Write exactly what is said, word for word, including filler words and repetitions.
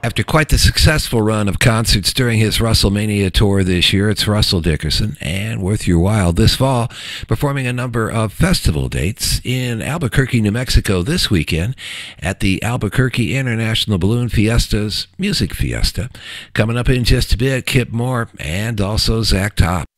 After quite the successful run of concerts during his WrestleMania tour this year, it's Russell Dickerson, and worth your while this fall, performing a number of festival dates in Albuquerque, New Mexico this weekend at the Albuquerque International Balloon Fiesta's Music Fiesta. Coming up in just a bit, Kip Moore and also Zach Top.